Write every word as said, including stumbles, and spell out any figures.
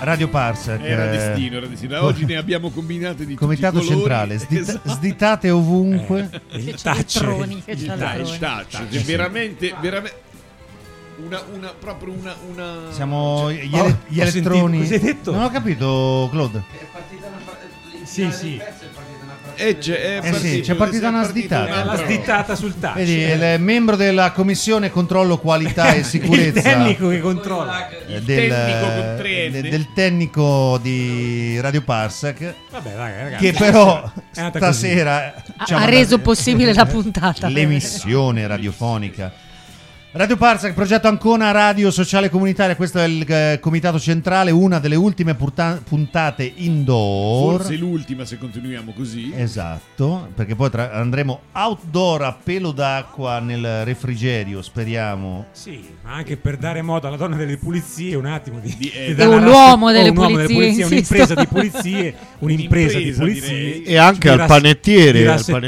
Radio Parsec. Era destino, era destino. Oggi ne abbiamo combinate di Comitato tutti i colori. centrale, sdita- Esatto. sditate ovunque. Eh, Che il c'ha le touch. troni, che Il c'ha le touch, troni. il touch, Touch, veramente, veramente una, una, proprio una, una... Siamo gli, Oh, ele- ho gli elettroni. sentito, cosa hai detto? Non ho capito, Claude. Sì, sì. Eh, c'è, è Eh sì, c'è partita una sditata. Eh, la sdittata sul touch. Vedi, il membro della commissione controllo qualità e sicurezza. Il tecnico che controlla. eh, Il del, tecnico con tre eh, N. de- del tecnico di Radio Parsec, Vabbè, dai, ragazzi. che però È andata così. stasera Ha, ci ha mandato reso possibile la puntata. l'emissione radiofonica. Radio Parsec, progetto Ancona, radio sociale comunitaria. Questo è il eh, comitato centrale, una delle ultime purta- puntate indoor. Forse l'ultima se continuiamo così. Esatto, perché poi tra- andremo outdoor a pelo d'acqua nel refrigerio, speriamo. Sì, ma anche per dare modo alla donna delle pulizie un attimo di, Di- eh, di E dare un una uomo rassi- delle o un uomo pulizie, insisto. un'impresa di pulizie, un'impresa di Un'impresa, pulizie direi. E anche Di al rass- panettiere, di al rasse-